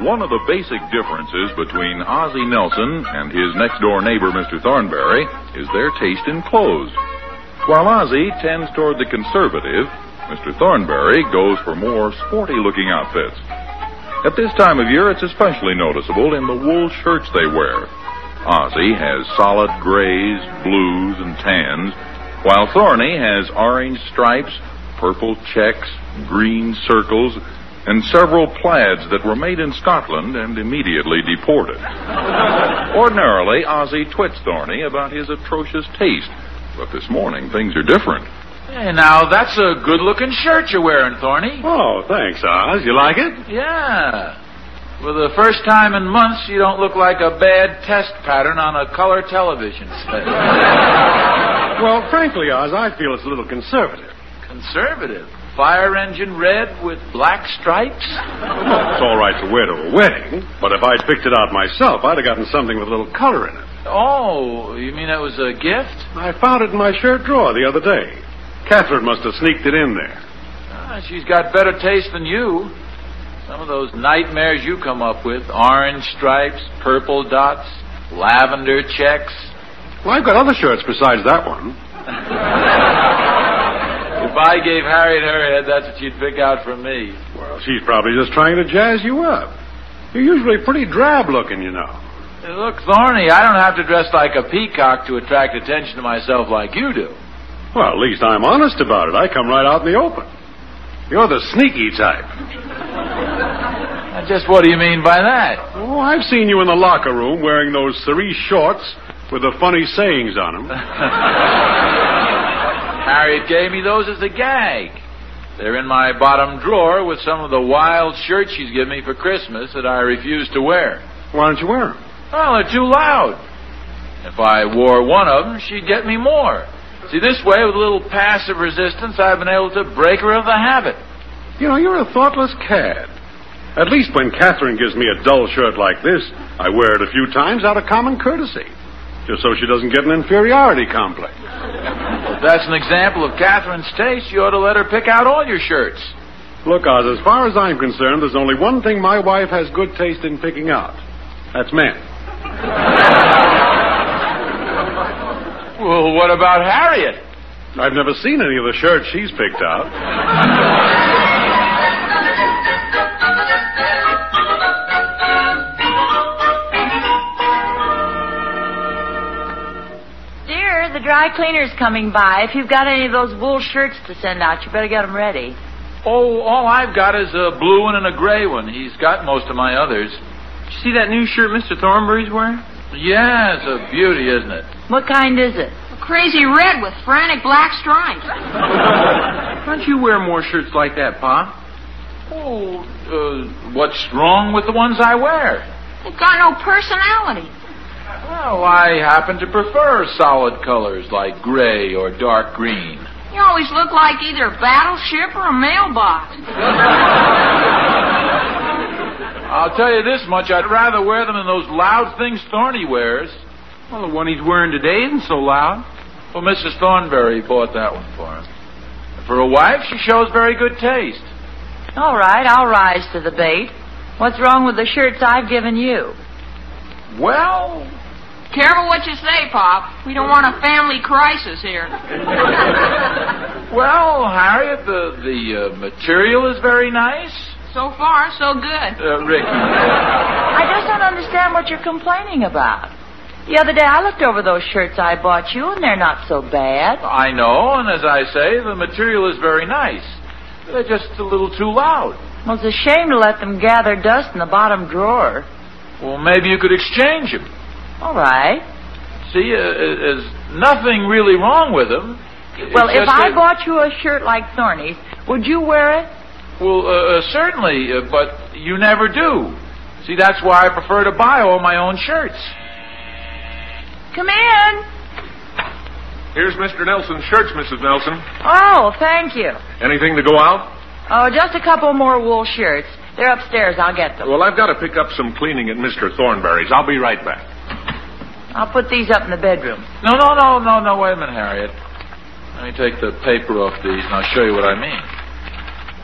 One of the basic differences between Ozzie Nelson and his next-door neighbor, Mr. Thornberry, is their taste in clothes. While Ozzie tends toward the conservative, Mr. Thornberry goes for more sporty-looking outfits. At this time of year, it's especially noticeable in the wool shirts they wear. Ozzie has solid grays, blues, and tans, while Thorny has orange stripes, purple checks, green circles, and several plaids that were made in Scotland and immediately deported. Ordinarily, Ozzie twits Thorny about his atrocious taste, but this morning things are different. Hey, now, that's a good-looking shirt you're wearing, Thorny. Oh, thanks, Oz. You like it? Yeah. For the first time in months, you don't look like a bad test pattern on a color television set. Well, frankly, Oz, I feel it's a little conservative. Conservative? Fire engine red with black stripes? It's all right to wear to a wedding, but if I'd picked it out myself, I'd have gotten something with a little color in it. Oh, you mean it was a gift? I found it in my shirt drawer the other day. Catherine must have sneaked it in there. She's got better taste than you. Some of those nightmares you come up with, orange stripes, purple dots, lavender checks. Well, I've got other shirts besides that one. If I gave Harriet her head, that's what you'd pick out from me. Well, she's probably just trying to jazz you up. You're usually pretty drab-looking, you know. Hey, look, Thorny, I don't have to dress like a peacock to attract attention to myself like you do. Well, at least I'm honest about it. I come right out in the open. You're the sneaky type. Just what do you mean by that? Oh, I've seen you in the locker room wearing those cerise shorts with the funny sayings on them. Harriet gave me those as a gag. They're in my bottom drawer with some of the wild shirts she's given me for Christmas that I refuse to wear. Why don't you wear them? Well, they're too loud. If I wore one of them, she'd get me more. See, this way, with a little passive resistance, I've been able to break her of the habit. You know, you're a thoughtless cad. At least when Catherine gives me a dull shirt like this, I wear it a few times out of common courtesy, just so she doesn't get an inferiority complex. If that's an example of Catherine's taste, you ought to let her pick out all your shirts. Look, Oz, as far as I'm concerned, there's only one thing my wife has good taste in picking out. That's men. Well, what about Harriet? I've never seen any of the shirts she's picked out. Dear, the dry cleaner's coming by. If you've got any of those wool shirts to send out, you better get them ready. Oh, all I've got is a blue one and a gray one. He's got most of my others. Did you see that new shirt Mr. Thornberry's wearing? Yeah, it's a beauty, isn't it? What kind is it? A crazy red with frantic black stripes. Why don't you wear more shirts like that, Pa? Oh, what's wrong with the ones I wear? They've got no personality. Well, I happen to prefer solid colors like gray or dark green. You always look like either a battleship or a mailbox. I'll tell you this much, I'd rather wear them than those loud things Thorny wears. Well, the one he's wearing today isn't so loud. Well, Mrs. Thornberry bought that one for him. For a wife, she shows very good taste. All right, I'll rise to the bait. What's wrong with the shirts I've given you? Well... Careful what you say, Pop. We don't want a family crisis here. Well, Harriet, the material is very nice. So far, so good. Ricky. I just don't understand what you're complaining about. The other day I looked over those shirts I bought you, and they're not so bad. I know, and as I say, the material is very nice. They're just a little too loud. Well, it's a shame to let them gather dust in the bottom drawer. Well, maybe you could exchange them. All right. See, there's nothing really wrong with them. Well, if I bought you a shirt like Thorny's, would you wear it? Well, certainly, but you never do. See, that's why I prefer to buy all my own shirts. Come in. Here's Mr. Nelson's shirts, Mrs. Nelson. Oh, thank you. Anything to go out? Oh, just a couple more wool shirts. They're upstairs. I'll get them. Well, I've got to pick up some cleaning at Mr. Thornberry's. I'll be right back. I'll put these up in the bedroom. No, wait a minute, Harriet. Let me take the paper off these, and I'll show you what I mean.